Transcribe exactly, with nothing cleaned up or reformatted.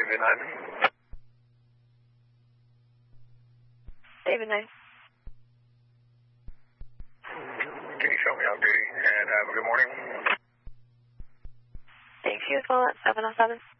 David nine. David nine. Can you show me off duty and have a good morning? Thanks, you as well at seven oh seven.